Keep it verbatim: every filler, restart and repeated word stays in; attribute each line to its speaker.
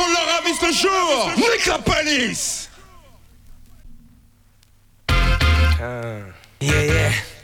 Speaker 1: qu'on leur avise le jour. Nique la police.
Speaker 2: Uh, yeah, yeah.